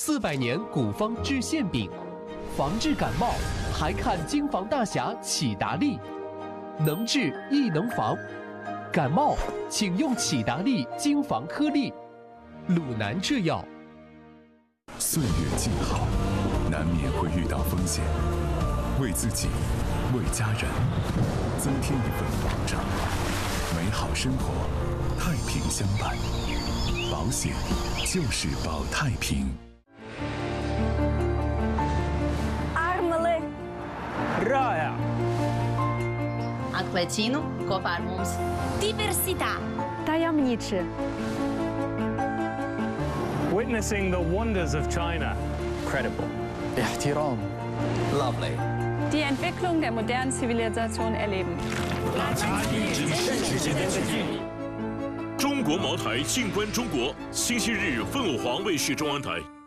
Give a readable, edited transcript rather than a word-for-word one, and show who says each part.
Speaker 1: 400年古方治馅饼，防治感冒还看京防大侠启达利，能治亦能防。感冒请用启达利京防颗粒，鲁南制药。
Speaker 2: 岁月静好，难免会遇到风险，为自己，为家人，增添一份保障，美好生活，太平相伴。保险就是保太平。
Speaker 3: Armele.
Speaker 4: Rāja.
Speaker 5: Atklāj kopā ar mums.
Speaker 3: Diversitā. Tajemniczy.
Speaker 4: Witnessing the wonders of China. Credible.
Speaker 6: احترام.
Speaker 7: Lovely.
Speaker 8: Die Entwicklung der modernen Zivilisation erleben.
Speaker 9: 中国茅台静观中国，星期日凤凰卫视中文台。